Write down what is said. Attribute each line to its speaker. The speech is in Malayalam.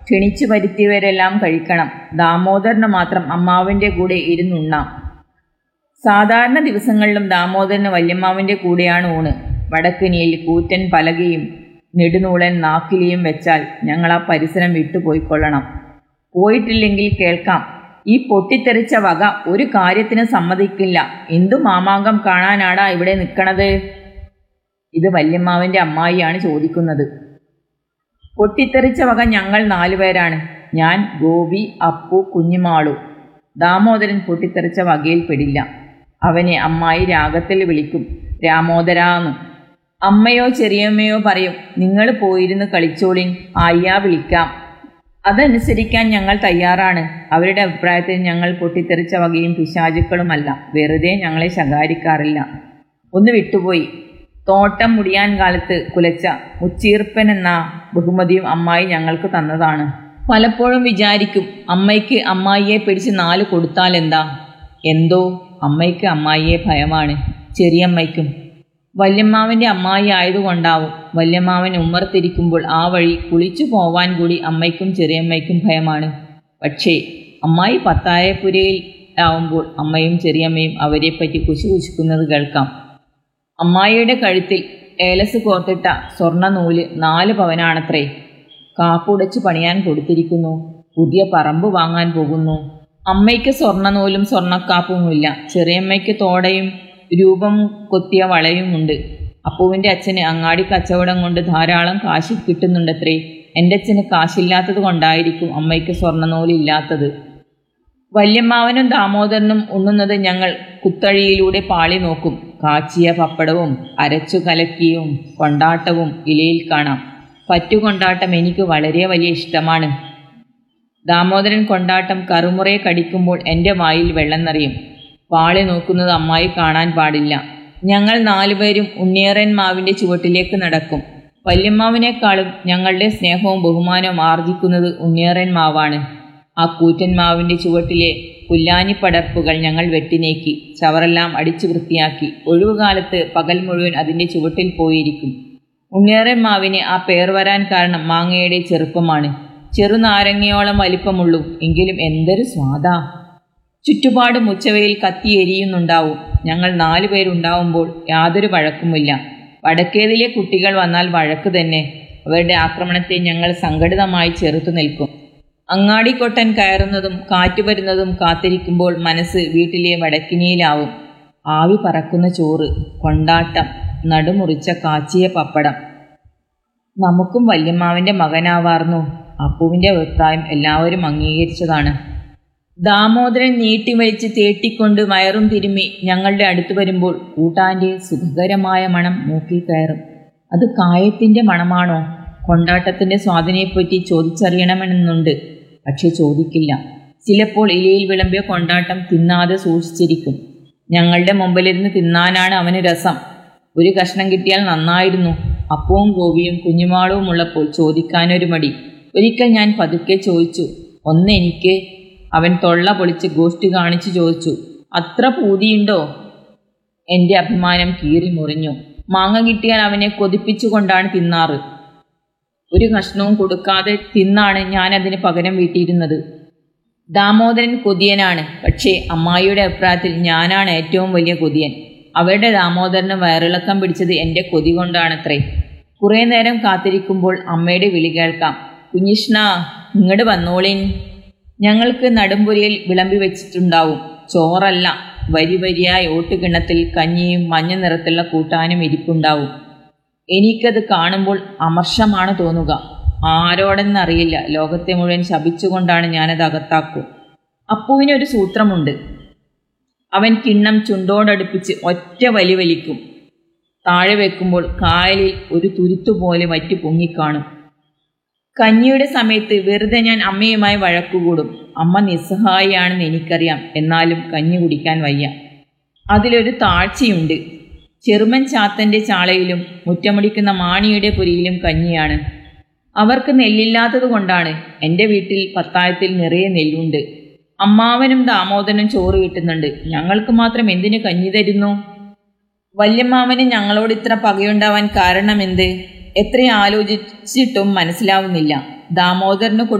Speaker 1: ക്ഷണിച്ചു വരുത്തിയവരെല്ലാം കഴിക്കണം. ദാമോദരന് മാത്രം അമ്മാവിൻ്റെ കൂടെ ഇരുന്നുണ്ണാം. സാധാരണ ദിവസങ്ങളിലും ദാമോദരന് വല്യമ്മാവിൻ്റെ കൂടെയാണ് ഊണ്. വടക്കിനിയിൽ കൂറ്റൻ പലകയും നെടുനൂളൻ നാക്കിലിയും വെച്ചാൽ ഞങ്ങൾ ആ പരിസരം വിട്ടുപോയിക്കൊള്ളണം. പോയിട്ടില്ലെങ്കിൽ കേൾക്കാം, ഈ പൊട്ടിത്തെറിച്ച വക ഒരു കാര്യത്തിന് സമ്മതിക്കില്ല. എന്തു മാമാങ്കം കാണാനാടാ ഇവിടെ നിൽക്കണത്? ഇത് വല്യമ്മാവിൻ്റെ അമ്മായിയാണ് ചോദിക്കുന്നത്. പൊട്ടിത്തെറിച്ച വക ഞങ്ങൾ 4 പേരാണ്. ഞാൻ, ഗോപി, അപ്പു, കുഞ്ഞുമാളു. ദാമോദരൻ പൊട്ടിത്തെറിച്ച വകയിൽ പെടില്ല. അവനെ അമ്മായി രാഗത്തിൽ വിളിക്കും, രാമോദരാന്ന്. അമ്മയോ ചെറിയമ്മയോ പറയും, നിങ്ങൾ പോയിരുന്ന് കളിച്ചോളിൻ, ആയ്യാ വിളിക്കാം. അതനുസരിക്കാൻ ഞങ്ങൾ തയ്യാറാണ്. അവരുടെ അഭിപ്രായത്തിൽ ഞങ്ങൾ പൊട്ടിത്തെറിച്ച വകയും പിശാചുക്കളുമല്ല. വെറുതെ ഞങ്ങളെ ശകാരിക്കാറില്ല. ഒന്ന് വിട്ടുപോയി. തോട്ടം മുടിയാൻ കാലത്ത് കുലച്ച മുച്ചീർപ്പൻ എന്ന ബഹുമതിയും അമ്മായി ഞങ്ങൾക്ക് തന്നതാണ്. പലപ്പോഴും വിചാരിക്കും, അമ്മയ്ക്ക് അമ്മായിയെ പിടിച്ച് 4 കൊടുത്താൽ എന്താ? എന്തോ അമ്മയ്ക്ക് അമ്മായിയെ ഭയമാണ്. ചെറിയമ്മയ്ക്കും. വല്യമ്മാവൻ്റെ അമ്മായി ആയതുകൊണ്ടാവും. വല്യമ്മാവൻ ഉമ്മർത്തിരിക്കുമ്പോൾ ആ വഴി കുളിച്ചു പോവാൻ കൂടി അമ്മയ്ക്കും ചെറിയമ്മയ്ക്കും ഭയമാണ്. പക്ഷേ അമ്മായി പത്തായപ്പുരയിൽ ആവുമ്പോൾ അമ്മയും ചെറിയമ്മയും അവരെപ്പറ്റി കുശുകുശുക്കുന്നത് കേൾക്കാം. അമ്മായിയുടെ കഴുത്തിൽ ഏലസ് കോർത്തിട്ട സ്വർണ്ണ നൂല് 4 പവനാണത്രേ. കാപ്പുടച്ച് പണിയാൻ കൊടുത്തിരിക്കുന്നു. പുതിയ പറമ്പ് വാങ്ങാൻ പോകുന്നു. അമ്മയ്ക്ക് സ്വർണ്ണ നൂലും സ്വർണ്ണക്കാപ്പുമില്ല. ചെറിയമ്മയ്ക്ക് തോടയും രൂപം കൊത്തിയ വളയുമുണ്ട്. അപ്പുവിൻ്റെ അച്ഛന് അങ്ങാടി കച്ചവടം കൊണ്ട് ധാരാളം കാശ് കിട്ടുന്നുണ്ടത്രേ. എൻ്റെ അച്ഛന് കാശില്ലാത്തത് കൊണ്ടായിരിക്കും അമ്മയ്ക്ക് സ്വർണ്ണനൂലില്ലാത്തത്. വല്യമ്മാവനും ദാമോദരനും ഉണ്ണുന്നത് ഞങ്ങൾ കുത്തഴിയിലൂടെ പാളി നോക്കും. കാച്ചിയ പപ്പടവും അരച്ചു കലക്കിയും കൊണ്ടാട്ടവും ഇലയിൽ കാണാം. പറ്റുകൊണ്ടാട്ടം എനിക്ക് വളരെ വലിയ ഇഷ്ടമാണ്. ദാമോദരൻ കൊണ്ടാട്ടം കറുമുറയെ കടിക്കുമ്പോൾ എൻ്റെ വായിൽ വെള്ളം നിറയും. പാളി നോക്കുന്നത് അമ്മായി കാണാൻ പാടില്ല. ഞങ്ങൾ 4 പേരും ഉണ്ണിയേറൻ മാവിൻ്റെ ചുവട്ടിലേക്ക് നടക്കും. വല്യമ്മാവിനേക്കാളും ഞങ്ങളുടെ സ്നേഹവും ബഹുമാനവും ആർജിക്കുന്നത് ഉണ്ണിയേറൻ മാവാണ്. ആ കൂറ്റൻ മാവിൻ്റെ ചുവട്ടിലെ പുല്ലാനിപ്പടർപ്പുകൾ ഞങ്ങൾ വെട്ടിനീക്കി, ചവറെല്ലാം അടിച്ചു വൃത്തിയാക്കി. ഒഴിവുകാലത്ത് പകൽ മുഴുവൻ അതിൻ്റെ ചുവട്ടിൽ പോയിരിക്കും. ഉണ്ണിയേറൻ മാവിന് ആ പേർ വരാൻ കാരണം മാങ്ങയുടെ ചെറുപ്പമാണ്. ചെറുനാരങ്ങയോളം വലിപ്പമുള്ളൂ, എങ്കിലും എന്തൊരു സ്വാദാ! ചുറ്റുപാടും ഉച്ചവയിൽ കത്തിയെരിയുന്നുണ്ടാവും. ഞങ്ങൾ 4 പേരുണ്ടാവുമ്പോൾ യാതൊരു വഴക്കുമില്ല. വടക്കേതിലെ കുട്ടികൾ വന്നാൽ വഴക്ക് തന്നെ. അവരുടെ ആക്രമണത്തെ ഞങ്ങൾ സംഘടിതമായി ചെറുത്തു നിൽക്കും. അങ്ങാടിക്കൊട്ടൻ കയറുന്നതും കാറ്റ് വരുന്നതും കാത്തിരിക്കുമ്പോൾ മനസ്സ് വീട്ടിലെ വടക്കിനിയിലാവും. ആവി പറക്കുന്ന ചോറ്, കൊണ്ടാട്ടം, നടുമുറിച്ച കാച്ചിയ പപ്പടം. നമുക്കും വല്യമ്മാവിൻ്റെ മകനാവാർന്നു. അപ്പുവിൻ്റെ അഭിപ്രായം എല്ലാവരും അംഗീകരിച്ചതാണ്. ദാമോദരൻ നീട്ടിവലിച്ച് തേട്ടിക്കൊണ്ട് വയറും തിരുമ്മി ഞങ്ങളുടെ അടുത്ത് വരുമ്പോൾ കൂട്ടാൻ്റെ സുഖകരമായ മണം മൂക്കിൽ കയറും. അത് കായത്തിൻ്റെ മണമാണോ? കൊണ്ടാട്ടത്തിൻ്റെ സ്വാദിനെപ്പറ്റി ചോദിച്ചറിയണമെന്നുണ്ട്. പക്ഷെ ചോദിക്കില്ല. ചിലപ്പോൾ ഇലയിൽ വിളമ്പിയ കൊണ്ടാട്ടം തിന്നാതെ സൂക്ഷിച്ചിരിക്കും. ഞങ്ങളുടെ മുമ്പിലിരുന്ന് തിന്നാനാണ് അവന് രസം. ഒരു കഷ്ണം കിട്ടിയാൽ നന്നായിരുന്നു. അപ്പവും ഗോപിയും കുഞ്ഞുമാളവും ഉള്ളപ്പോൾ ചോദിക്കാനൊരു മടി. ഒരിക്കൽ ഞാൻ പതുക്കെ ചോദിച്ചു, ഒന്ന് എനിക്ക്. അവൻ തൊള്ള പൊളിച്ച് ഗോഷ്ടി കാണിച്ചു ചോദിച്ചു, അത്ര പൂതിയുണ്ടോ? എൻ്റെ അഭിമാനം കീറി മുറിഞ്ഞു. മാങ്ങ കിട്ടിയാൽ അവനെ കൊതിപ്പിച്ചുകൊണ്ടാണ് തിന്നാറ്. ഒരു കഷ്ണവും കൊടുക്കാതെ തിന്നാണ് ഞാനതിന് പകരം വീട്ടിയിരുന്നത്. ദാമോദരൻ കൊതിയനാണ്. പക്ഷേ അമ്മായിയുടെ അഭിപ്രായത്തിൽ ഞാനാണ് ഏറ്റവും വലിയ കൊതിയൻ. അവരുടെ ദാമോദരന് വയറിളക്കം പിടിച്ചത് എൻ്റെ കൊതി കൊണ്ടാണത്രേ. കുറേ നേരം കാത്തിരിക്കുമ്പോൾ അമ്മയുടെ വിളി കേൾക്കാം, കുഞ്ഞിഷ്ണ ഇങ്ങോട്ട് വന്നോളിൻ. ഞങ്ങൾക്ക് നടുമ്പുരയിൽ വിളമ്പി വെച്ചിട്ടുണ്ടാവും. ചോറല്ല, വരി വരിയായി ഓട്ടുകിണ്ണത്തിൽ കഞ്ഞിയും മഞ്ഞ നിറത്തുള്ള കൂട്ടാനും ഇരിപ്പുണ്ടാവും. എനിക്കത് കാണുമ്പോൾ അമർഷമാണ് തോന്നുക. ആരോടെന്നറിയില്ല, ലോകത്തെ മുഴുവൻ ശപിച്ചുകൊണ്ടാണ് ഞാനത് അകത്താക്കൂ. അപ്പുവിനൊരു സൂത്രമുണ്ട്. അവൻ കിണ്ണം ചുണ്ടോടടുപ്പിച്ച് ഒറ്റ വലി വലിക്കും. താഴെ വെക്കുമ്പോൾ കായലിൽ ഒരു തുരുത്തുപോലെ വറ്റി പൊങ്ങിക്കാണും. കഞ്ഞിയുടെ സമയത്ത് വെറുതെ ഞാൻ അമ്മയുമായി വഴക്കുകൂടും. അമ്മ നിസ്സഹായിയാണെന്ന് എനിക്കറിയാം. എന്നാലും കഞ്ഞി കുടിക്കാൻ വയ്യ. അതിലൊരു താഴ്ചയുണ്ട്. ചെറുമൻ ചാത്തൻ്റെ ചാളയിലും മുറ്റമുടിക്കുന്ന മാണിയുടെ പുരിയിലും കഞ്ഞിയാണ്. അവർക്ക് നെല്ലില്ലാത്തത് കൊണ്ടാണ്. എൻ്റെ വീട്ടിൽ പത്തായത്തിൽ നിറയെ നെല്ലുണ്ട്. അമ്മാവനും ദാമോദരനും ചോറ് കിട്ടുന്നുണ്ട്. ഞങ്ങൾക്ക് മാത്രം എന്തിനു കഞ്ഞി തരുന്നു? വല്യമ്മാവന് ഞങ്ങളോട് ഇത്ര പകയുണ്ടാവാൻ കാരണമെന്ത്? എത്ര ആലോചിച്ചിട്ടും മനസ്സിലാവുന്നില്ല. ദാമോദരന്